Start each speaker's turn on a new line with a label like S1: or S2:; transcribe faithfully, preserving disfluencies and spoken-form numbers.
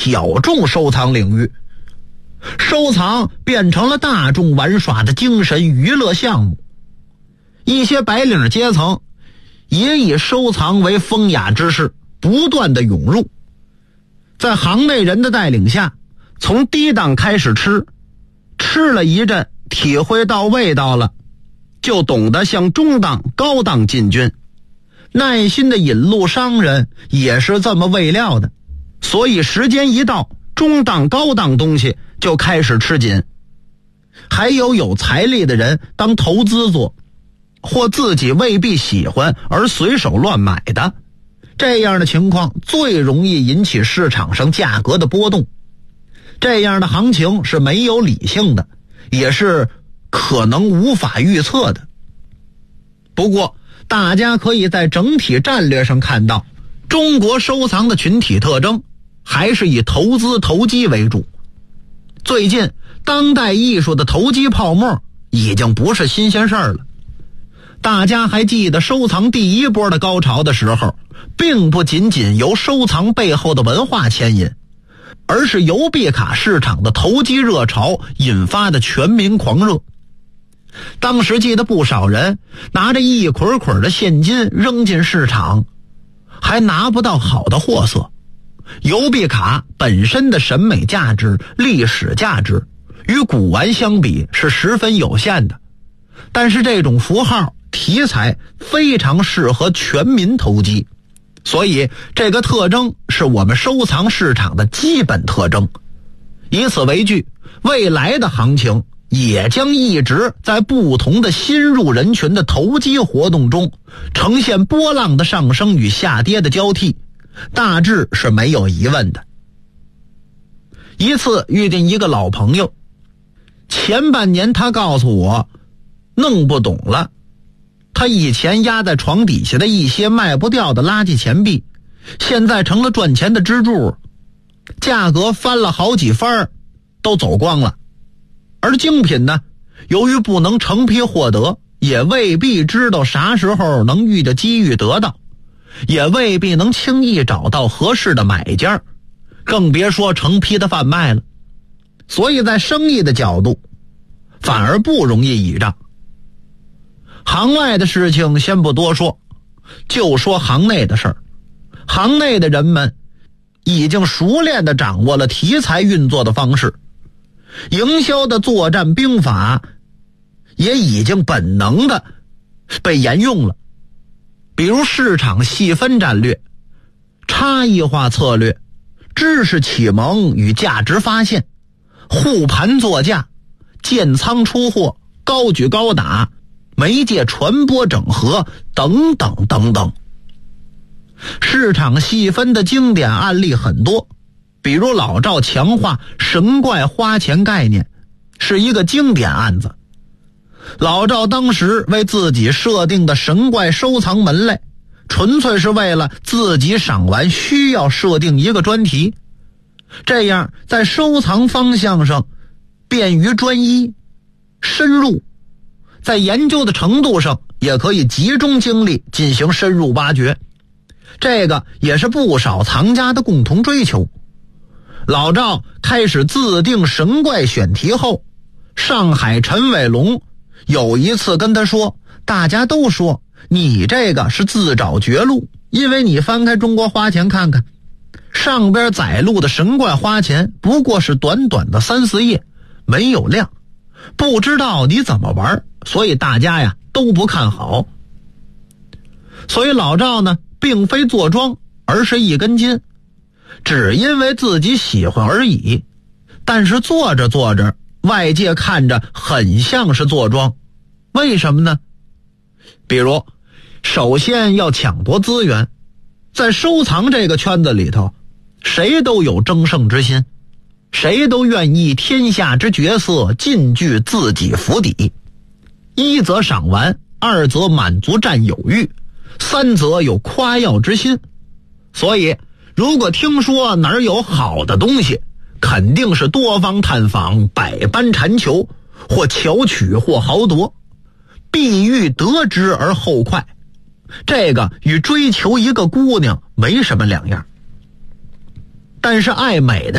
S1: 小众收藏领域，收藏变成了大众玩耍的精神娱乐项目。一些白领阶层也以收藏为风雅之事，不断的涌入。在行内人的带领下，从低档开始吃，吃了一阵，体会到味道了，就懂得向中档、高档进军。耐心的引路商人也是这么喂料的，所以时间一到，中档、高档东西就开始吃紧。还有有财力的人当投资做，或自己未必喜欢而随手乱买的，这样的情况最容易引起市场上价格的波动。这样的行情是没有理性的，也是可能无法预测的。不过大家可以在整体战略上看到，中国收藏的群体特征还是以投资投机为主。最近当代艺术的投机泡沫已经不是新鲜事儿了。大家还记得收藏第一波的高潮的时候，并不仅仅由收藏背后的文化牵引，而是邮币卡市场的投机热潮引发的全民狂热。当时记得不少人拿着一捆捆的现金扔进市场，还拿不到好的货色。邮币卡本身的审美价值、历史价值与古玩相比是十分有限的，但是这种符号题材非常适合全民投机，所以这个特征是我们收藏市场的基本特征。以此为据，未来的行情也将一直在不同的新入人群的投机活动中呈现波浪的上升与下跌的交替，大致是没有疑问的。一次遇见一个老朋友，前半年他告诉我弄不懂了，他以前压在床底下的一些卖不掉的垃圾钱币，现在成了赚钱的支柱，价格翻了好几番都走光了。而精品呢，由于不能成批获得，也未必知道啥时候能遇着机遇得到，也未必能轻易找到合适的买家，更别说成批的贩卖了。所以在生意的角度反而不容易倚仗。行外的事情先不多说，就说行内的事儿。行内的人们已经熟练地掌握了题材运作的方式，营销的作战兵法也已经本能地被沿用了。比如市场细分战略、差异化策略、知识启蒙与价值发现、护盘作价、建仓出货、高举高打、媒介传播整合等等等等。市场细分的经典案例很多，比如老赵强化神怪花钱概念是一个经典案子。老赵当时为自己设定的神怪收藏门类，纯粹是为了自己赏玩需要设定一个专题，这样在收藏方向上便于专一深入，在研究的程度上也可以集中精力进行深入挖掘，这个也是不少藏家的共同追求。老赵开始自定神怪选题后，上海陈伟龙有一次跟他说，大家都说你这个是自找绝路，因为你翻开中国花钱看看，上边载录的神怪花钱不过是短短的三四页，没有量，不知道你怎么玩，所以大家呀都不看好。所以老赵呢并非坐庄，而是一根筋，只因为自己喜欢而已。但是做着做着，外界看着很像是坐庄，为什么呢？比如首先要抢夺资源，在收藏这个圈子里头，谁都有争胜之心，谁都愿意天下之角色尽据自己府邸，一则赏玩，二则满足占有欲，三则有夸耀之心。所以如果听说哪儿有好的东西，肯定是多方探访，百般缠求，或巧取或豪夺，必欲得之而后快，这个与追求一个姑娘没什么两样。但是爱美的